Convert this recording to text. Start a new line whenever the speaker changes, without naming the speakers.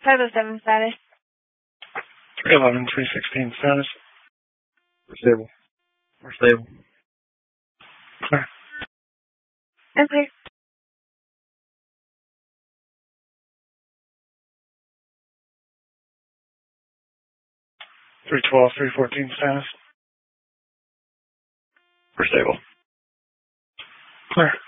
507 status.
311, 316 status.
We're stable. We're stable.
Clear.
And clear.
312, 314 status.
We're stable.
Clear.